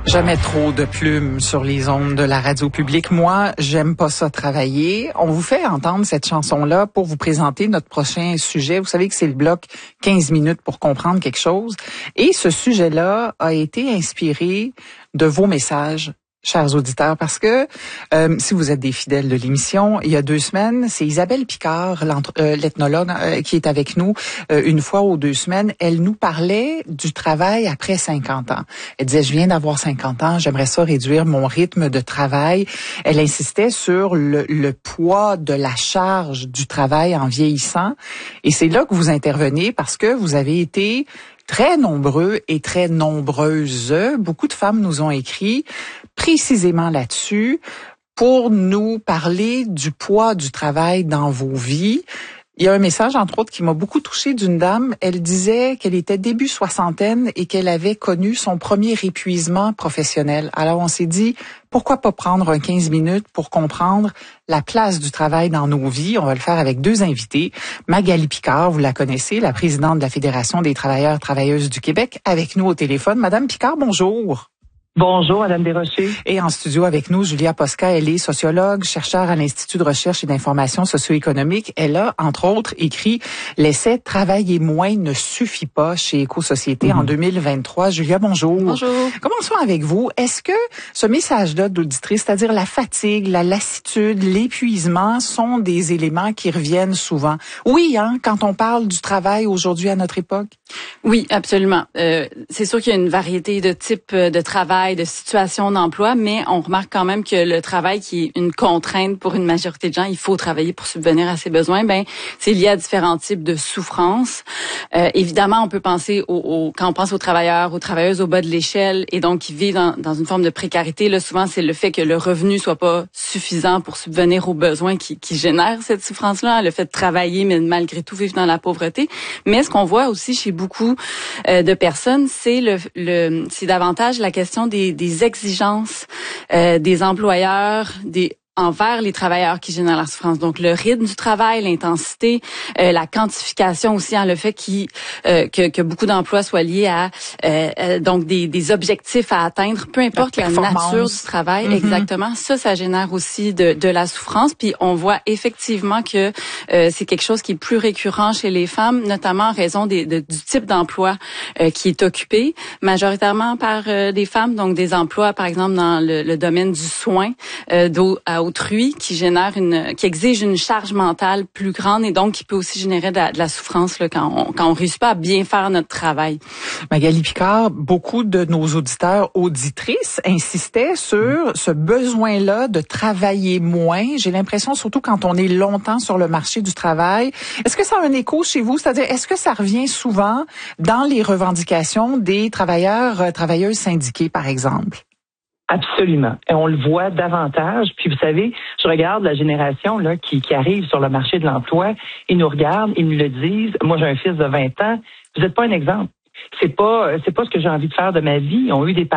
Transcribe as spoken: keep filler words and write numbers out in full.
Jamais trop de plumes sur les ondes de la radio publique. Moi, j'aime pas ça travailler. On vous fait entendre cette chanson-là pour vous présenter notre prochain sujet. Vous savez que c'est le bloc quinze minutes pour comprendre quelque chose. Et ce sujet-là a été inspiré de vos messages, chers auditeurs, parce que euh, si vous êtes des fidèles de l'émission, il y a deux semaines, c'est Isabelle Picard, euh, l'ethnologue, euh, qui est avec nous euh, une fois ou deux semaines. Elle nous parlait du travail après cinquante ans. Elle disait, je viens d'avoir cinquante ans, j'aimerais ça réduire mon rythme de travail. Elle insistait sur le, le poids de la charge du travail en vieillissant. Et c'est là que vous intervenez parce que vous avez été très nombreux et très nombreuses. Beaucoup de femmes nous ont écrit précisément là-dessus pour nous parler du poids du travail dans vos vies. Il y a un message, entre autres, qui m'a beaucoup touchée d'une dame. Elle disait qu'elle était début soixantaine et qu'elle avait connu son premier épuisement professionnel. Alors, on s'est dit, pourquoi pas prendre un quinze minutes pour comprendre la place du travail dans nos vies? On va le faire avec deux invités. Magali Picard, vous la connaissez, la présidente de la Fédération des travailleurs et travailleuses du Québec, avec nous au téléphone. Madame Picard, bonjour. Bonjour, Madame Desrochers. Et en studio avec nous, Julia Posca, elle est sociologue, chercheure à l'Institut de recherche et d'information socio-économique. Elle a, entre autres, écrit « L'essai Travailler moins ne suffit pas » chez Éco-Société mm-hmm. en deux mille vingt-trois. Julia, bonjour. Bonjour. Commençons avec vous. Est-ce que ce message-là d'auditrice, c'est-à-dire la fatigue, la lassitude, l'épuisement, sont des éléments qui reviennent souvent? Oui, hein, quand on parle du travail aujourd'hui à notre époque? Oui, absolument. Euh, c'est sûr qu'il y a une variété de types de travail, de situations d'emploi, mais on remarque quand même que le travail qui est une contrainte pour une majorité de gens, il faut travailler pour subvenir à ses besoins, ben c'est lié à différents types de souffrances. Euh, évidemment, on peut penser au, au, quand on pense aux travailleurs, aux travailleuses au bas de l'échelle et donc qui vivent dans, dans une forme de précarité, là, souvent c'est le fait que le revenu soit pas suffisant pour subvenir aux besoins qui, qui génèrent cette souffrance-là, le fait de travailler mais malgré tout vivre dans la pauvreté. Mais ce qu'on voit aussi chez beaucoup euh, de personnes, c'est le, le c'est davantage la question des Des, des exigences euh, des employeurs, des envers les travailleurs qui génèrent la souffrance. Donc, le rythme du travail, l'intensité, euh, la quantification aussi, hein, le fait qu'il, euh, que, que beaucoup d'emplois soient liés à euh, euh, donc des, des objectifs à atteindre, peu importe la, la nature du travail, mm-hmm. exactement. Ça, ça génère aussi de, de la souffrance. Puis, on voit effectivement que euh, c'est quelque chose qui est plus récurrent chez les femmes, notamment en raison des, de, du type d'emploi euh, qui est occupé, majoritairement par euh, des femmes, donc des emplois, par exemple, dans le, le domaine du soin, euh, d'eau à autrui, qui génère une, qui exige une charge mentale plus grande et donc qui peut aussi générer de la, de la souffrance là, quand on quand on réussit pas à bien faire notre travail. Magali Picard, beaucoup de nos auditeurs, auditrices insistaient sur ce besoin-là de travailler moins. J'ai l'impression, surtout quand on est longtemps sur le marché du travail. Est-ce que ça a un écho chez vous? C'est-à-dire, est-ce que ça revient souvent dans les revendications des travailleurs, euh, travailleuses syndiqués, par exemple? Absolument. Et on le voit davantage. Puis vous savez, je regarde la génération là qui, qui arrive sur le marché de l'emploi. Ils nous regardent, ils nous le disent. Moi, j'ai un fils de vingt ans. Vous n'êtes pas un exemple. C'est pas, c'est pas ce que j'ai envie de faire de ma vie. Ils ont eu des